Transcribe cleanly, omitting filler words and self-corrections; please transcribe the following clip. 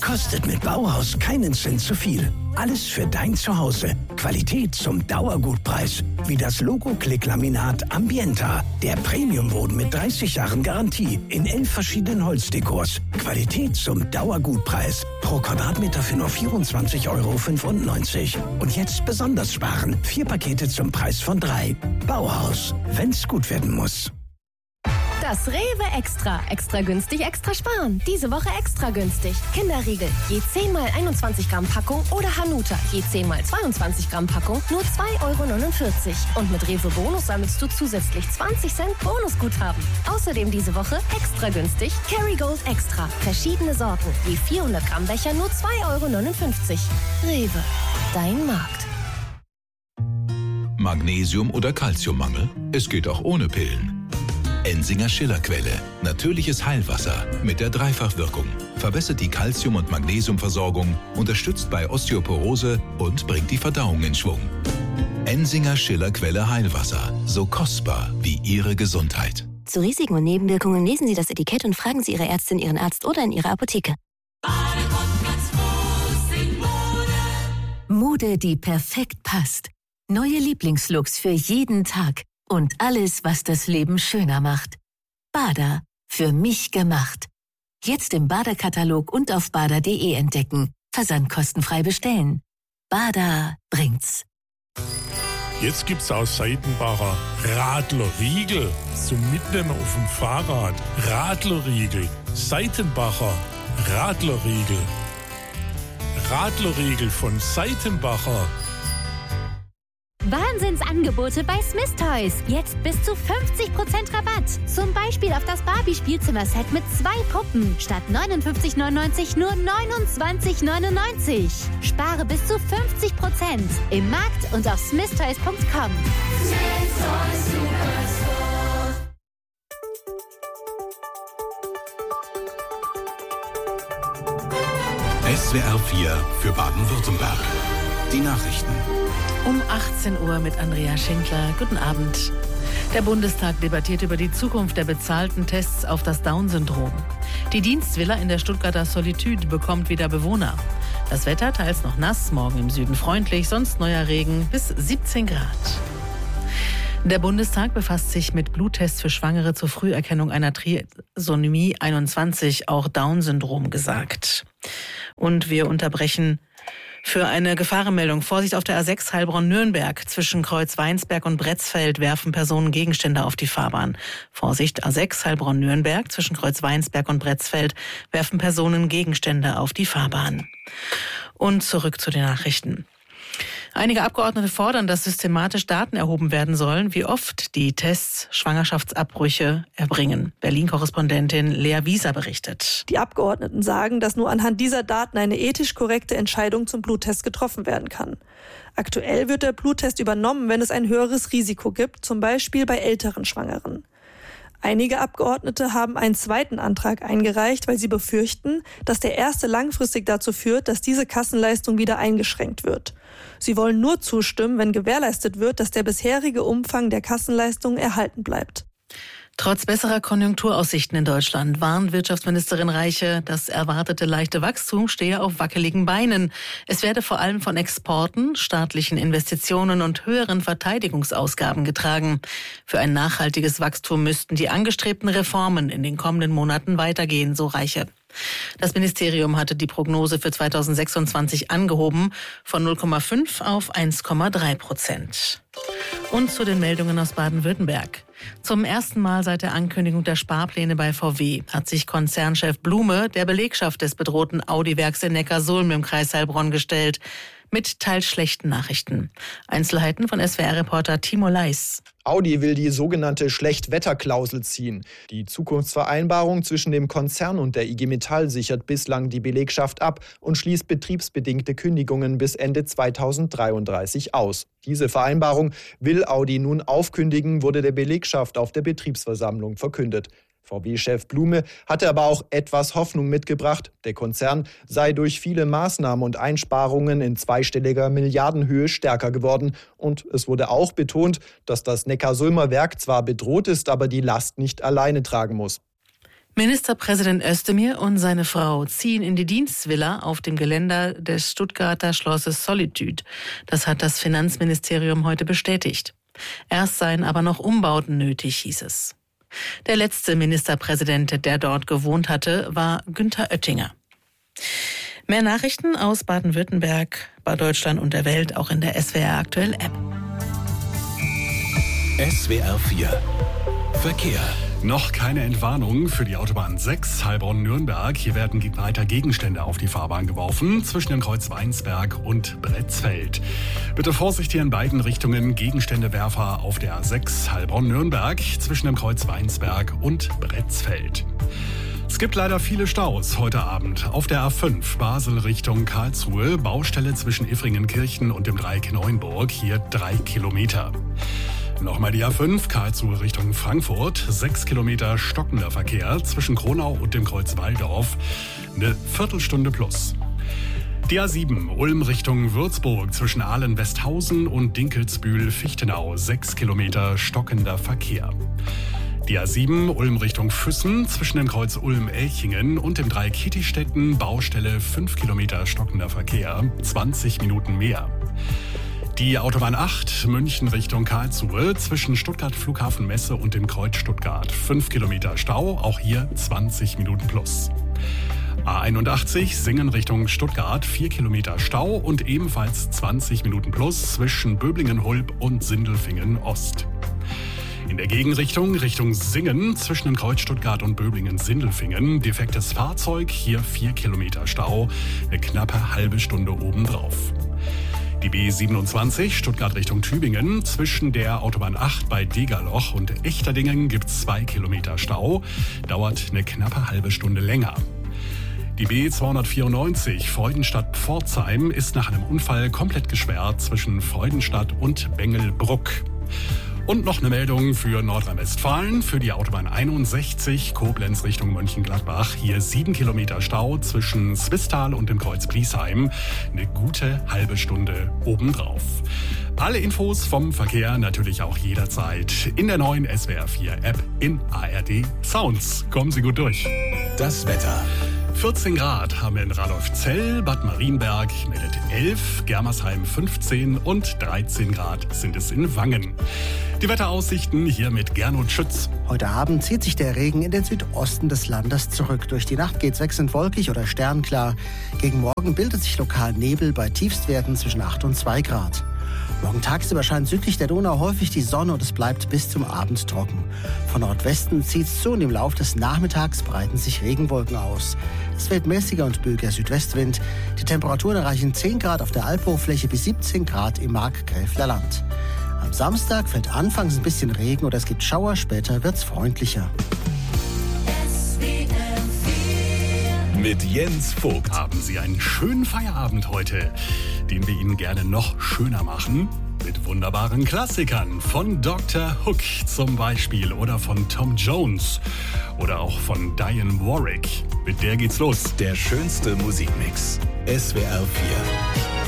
Kostet mit Bauhaus keinen Cent zu viel. Alles für dein Zuhause. Qualität zum Dauergutpreis. Wie das Logo-Klick-Laminat Ambienta. Der Premiumboden mit 30 Jahren Garantie. In 11 verschiedenen Holzdekors. Qualität zum Dauergutpreis. Pro Quadratmeter für nur 24,95 €. Und jetzt besonders sparen. 4 Pakete zum Preis von 3. Bauhaus. Wenn's gut werden muss. Das Rewe Extra. Extra günstig, extra sparen. Diese Woche extra günstig. Kinderriegel. Je 10 mal 21 Gramm Packung oder Hanuta. Je 10 mal 22 Gramm Packung. Nur 2,49 €. Und mit Rewe Bonus sammelst du zusätzlich 20 Cent Bonusguthaben. Außerdem diese Woche extra günstig. Kerrygold Extra. Verschiedene Sorten. Je 400 Gramm Becher nur 2,59 €. Rewe. Dein Markt. Magnesium- oder Calciummangel? Es geht auch ohne Pillen. Ensinger Schillerquelle. Natürliches Heilwasser mit der Dreifachwirkung. Verbessert die Calcium- und Magnesiumversorgung, unterstützt bei Osteoporose und bringt die Verdauung in Schwung. Ensinger Schillerquelle Heilwasser. So kostbar wie Ihre Gesundheit. Zu Risiken und Nebenwirkungen lesen Sie das Etikett und fragen Sie Ihre Ärztin, Ihren Arzt oder in Ihrer Apotheke. Mode, die perfekt passt. Neue Lieblingslooks für jeden Tag. Und alles, was das Leben schöner macht. Bada. Für mich gemacht. Jetzt im Bada-Katalog und auf bada.de entdecken. Versand kostenfrei bestellen. Bada bringt's. Jetzt gibt's aus Seitenbacher Radlerriegel zum Mitnehmen auf dem Fahrrad. Radlerriegel. Seitenbacher Radlerriegel. Radlerriegel von Seitenbacher. Wahnsinnsangebote bei Smith Toys. Jetzt bis zu 50% Rabatt. Zum Beispiel auf das Barbie-Spielzimmer-Set mit 2 Puppen. Statt 59,99 nur 29,99. Spare bis zu 50% im Markt und auf smithtoys.com. SWR 4 für Baden-Württemberg. Die Nachrichten. Um 18 Uhr mit Andrea Schindler. Guten Abend. Der Bundestag debattiert über die Zukunft der bezahlten Tests auf das Down-Syndrom. Die Dienstvilla in der Stuttgarter Solitude bekommt wieder Bewohner. Das Wetter teils noch nass, morgen im Süden freundlich, sonst neuer Regen bis 17 Grad. Der Bundestag befasst sich mit Bluttests für Schwangere zur Früherkennung einer Trisomie 21, auch Down-Syndrom gesagt. Und wir unterbrechen für eine Gefahrenmeldung. Vorsicht auf der A6 Heilbronn-Nürnberg. Zwischen Kreuz-Weinsberg und Bretzfeld werfen Personen Gegenstände auf die Fahrbahn. Vorsicht, A6 Heilbronn-Nürnberg. Zwischen Kreuz-Weinsberg und Bretzfeld werfen Personen Gegenstände auf die Fahrbahn. Und zurück zu den Nachrichten. Einige Abgeordnete fordern, dass systematisch Daten erhoben werden sollen, wie oft die Tests Schwangerschaftsabbrüche erbringen. Berlin-Korrespondentin Lea Wieser berichtet. Die Abgeordneten sagen, dass nur anhand dieser Daten eine ethisch korrekte Entscheidung zum Bluttest getroffen werden kann. Aktuell wird der Bluttest übernommen, wenn es ein höheres Risiko gibt, zum Beispiel bei älteren Schwangeren. Einige Abgeordnete haben einen zweiten Antrag eingereicht, weil sie befürchten, dass der erste langfristig dazu führt, dass diese Kassenleistung wieder eingeschränkt wird. Sie wollen nur zustimmen, wenn gewährleistet wird, dass der bisherige Umfang der Kassenleistung erhalten bleibt. Trotz besserer Konjunkturaussichten in Deutschland warnt Wirtschaftsministerin Reiche, das erwartete leichte Wachstum stehe auf wackeligen Beinen. Es werde vor allem von Exporten, staatlichen Investitionen und höheren Verteidigungsausgaben getragen. Für ein nachhaltiges Wachstum müssten die angestrebten Reformen in den kommenden Monaten weitergehen, so Reiche. Das Ministerium hatte die Prognose für 2026 angehoben von 0,5 auf 1,3%. Und zu den Meldungen aus Baden-Württemberg. Zum ersten Mal seit der Ankündigung der Sparpläne bei VW hat sich Konzernchef Blume der Belegschaft des bedrohten Audi-Werks in Neckarsulm im Kreis Heilbronn gestellt. Mit teils schlechten Nachrichten. Einzelheiten von SWR-Reporter Timo Leis. Audi will die sogenannte Schlechtwetterklausel ziehen. Die Zukunftsvereinbarung zwischen dem Konzern und der IG Metall sichert bislang die Belegschaft ab und schließt betriebsbedingte Kündigungen bis Ende 2033 aus. Diese Vereinbarung will Audi nun aufkündigen, wurde der Belegschaft auf der Betriebsversammlung verkündet. VW-Chef Blume hatte aber auch etwas Hoffnung mitgebracht. Der Konzern sei durch viele Maßnahmen und Einsparungen in zweistelliger Milliardenhöhe stärker geworden. Und es wurde auch betont, dass das Neckarsulmer Werk zwar bedroht ist, aber die Last nicht alleine tragen muss. Ministerpräsident Özdemir und seine Frau ziehen in die Dienstvilla auf dem Geländer des Stuttgarter Schlosses Solitude. Das hat das Finanzministerium heute bestätigt. Erst seien aber noch Umbauten nötig, hieß es. Der letzte Ministerpräsident, der dort gewohnt hatte, war Günther Oettinger. Mehr Nachrichten aus Baden-Württemberg, Deutschland und der Welt auch in der SWR Aktuell App. SWR 4 Verkehr. Noch keine Entwarnung für die Autobahn 6 Heilbronn-Nürnberg. Hier werden weiter Gegenstände auf die Fahrbahn geworfen, zwischen dem Kreuz Weinsberg und Bretzfeld. Bitte Vorsicht hier in beiden Richtungen. Gegenständewerfer auf der A6 Heilbronn-Nürnberg, zwischen dem Kreuz Weinsberg und Bretzfeld. Es gibt leider viele Staus heute Abend. Auf der A5 Basel Richtung Karlsruhe, Baustelle zwischen Iffringenkirchen und dem Dreieck Neuenburg, hier 3 Kilometer. Nochmal die A5 Karlsruhe Richtung Frankfurt, 6 Kilometer stockender Verkehr zwischen Kronau und dem Kreuz Walldorf, eine Viertelstunde plus. Die A7 Ulm Richtung Würzburg zwischen Ahlen-Westhausen und Dinkelsbühl-Fichtenau, 6 Kilometer stockender Verkehr. Die A7 Ulm Richtung Füssen zwischen dem Kreuz Ulm-Elchingen und dem Dreieck Hittistetten, Baustelle 5 Kilometer stockender Verkehr, 20 Minuten mehr. Die Autobahn 8 München Richtung Karlsruhe zwischen Stuttgart Flughafen Messe und dem Kreuz Stuttgart, 5 Kilometer Stau, auch hier 20 Minuten plus. A81 Singen Richtung Stuttgart, 4 Kilometer Stau und ebenfalls 20 Minuten plus zwischen Böblingen-Hulb und Sindelfingen-Ost. In der Gegenrichtung, Richtung Singen, zwischen dem Kreuz Stuttgart und Böblingen-Sindelfingen, defektes Fahrzeug, hier 4 Kilometer Stau, eine knappe halbe Stunde obendrauf. Die B27 Stuttgart Richtung Tübingen, zwischen der Autobahn 8 bei Degerloch und Echterdingen gibt's 2 Kilometer Stau, dauert eine knappe halbe Stunde länger. Die B294 Freudenstadt-Pforzheim ist nach einem Unfall komplett gesperrt zwischen Freudenstadt und Bengelbruck. Und noch eine Meldung für Nordrhein-Westfalen, für die Autobahn 61 Koblenz Richtung Mönchengladbach. Hier 7 Kilometer Stau zwischen Swisttal und dem Kreuz Bliesheim. Eine gute halbe Stunde obendrauf. Alle Infos vom Verkehr natürlich auch jederzeit in der neuen SWR 4 App in ARD Sounds. Kommen Sie gut durch. Das Wetter. 14 Grad haben wir in Radolfzell, Bad Marienberg meldet 11, Germersheim 15 und 13 Grad sind es in Wangen. Die Wetteraussichten hier mit Gernot Schütz. Heute Abend zieht sich der Regen in den Südosten des Landes zurück. Durch die Nacht geht es wechselnd wolkig oder sternklar. Gegen Morgen bildet sich lokal Nebel bei Tiefstwerten zwischen 8 und 2 Grad. Morgen tagsüber scheint südlich der Donau häufig die Sonne und es bleibt bis zum Abend trocken. Von Nordwesten zieht es zu und im Laufe des Nachmittags breiten sich Regenwolken aus. Es weht mäßiger und böiger Südwestwind. Die Temperaturen erreichen 10 Grad auf der Alphochfläche bis 17 Grad im Markgräfler Land. Am Samstag fällt anfangs ein bisschen Regen oder es gibt Schauer, später wird's freundlicher. Mit Jens Vogt haben Sie einen schönen Feierabend heute, den wir Ihnen gerne noch schöner machen. Mit wunderbaren Klassikern von Dr. Hook zum Beispiel oder von Tom Jones oder auch von Diane Warwick. Mit der geht's los. Der schönste Musikmix. SWR 4.